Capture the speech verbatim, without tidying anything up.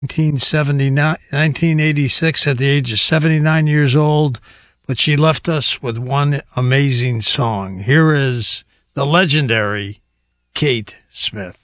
nineteen seventy-nine, nineteen eighty-six at the age of seventy-nine years old, but she left us with one amazing song. Here is the legendary Kate Smith.